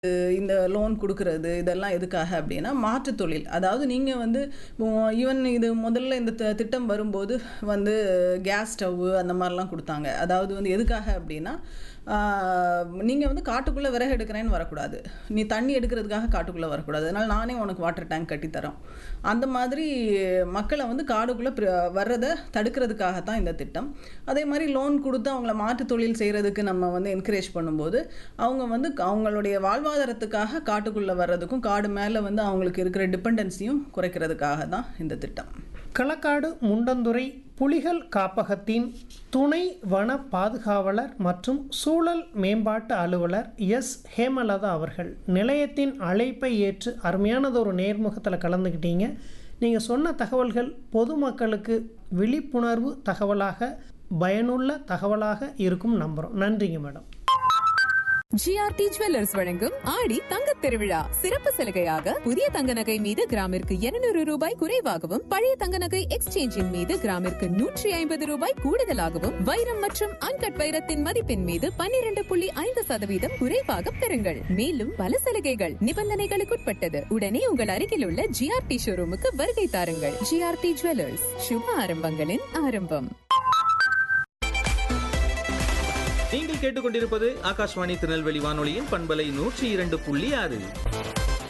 இந்த லோன் குடுக்குறது இதெல்லாம் எதுக்காக அப்படின்னா, மாற்றுத் தொழில். அதாவது நீங்க வந்து ஈவன் இது முதல்ல இந்த திட்டம் வரும்போது வந்து கேஸ் ஸ்டவ் அந்த மாரிலாம் குடுத்தாங்க. அதாவது வந்து எதுக்காக அப்படின்னா, ஆ நீங்க வந்து காட்டுக்குள்ள விறகு எடுக்கிறேன்னு வரக்கூடாது. நீ தண்ணி எடுக்கிறதுக்காக காட்டுக்குள்ள வரக்கூடாது. அதனால நானே உனக்கு வாட்டர் டேங்க் கட்டி தரோம். அந்த மாதிரி மக்கள வந்து காடுக்குள்ள வர்றத தடுக்கிறதுக்காக தான் இந்த திட்டம். அதே மாரி லோன் குடுத்து அவங்கள மாற்றுத் தொழில் செய்றதுக்கு நம்ம வந்து என்கரேஜ் பண்ணும்போது, அவங்க வந்து அவங்களுடைய வாழ்வாதாரத்துக்காக காட்டுக்குள்ள வர்றதுக்கும், காடு மேல வந்து அவங்களுக்கு இருக்கிற டிபெண்டன்சியும் குறைக்கிறதுக்காக தான் இந்த திட்டம். களக்காடு முண்டந்துறை புலிகள் காப்பகத்தின் துணை வன பாதுகாவலர் மற்றும் சூழல் மேம்பாட்டு அலுவலர் எஸ் ஹேமலதா அவர்கள் நிலையத்தின் அழைப்பை ஏற்று அருமையானதொரு நேர்முகத்தில் கலந்துக்கிட்டீங்க. நீங்கள் சொன்ன தகவல்கள் பொதுமக்களுக்கு விழிப்புணர்வு தகவலாக பயனுள்ள தகவலாக இருக்கும் நம்புகிறோம். நன்றிங்க மேடம். ஜிஆர்டி ஜுவல்லர்ஸ் வழங்கும் ஆடி தங்கத் திருவிழா சிறப்பு சலுகையாக புதிய தங்க நகை மீது கிராமிற்கு 200 ரூபாய் குறைவாகவும், பழைய தங்க நகை எக்ஸ்சேஞ்சின் மீது கிராமிற்கு 150 ரூபாய் கூடுதலாகவும், வைரம் மற்றும் அன்கட் வைரத்தின் மதிப்பின் மீது 12.5% குறைவாக பெறுங்கள். மேலும் பல சலுகைகள் நிபந்தனைகளுக்குட்பட்டது. உடனே உங்கள் அருகில் உள்ள ஜிஆர்டி ஷோரூமுக்கு வருகை தாருங்கள். ஜிஆர்டி ஜுவல்லர்ஸ், சுப ஆரம்பங்களின் ஆரம்பம். நீங்கள் கேட்டுக்கொண்டிருப்பது ஆகாஷ்வாணி திருநெல்வேலி வானொலியின் பண்பலை 102.6.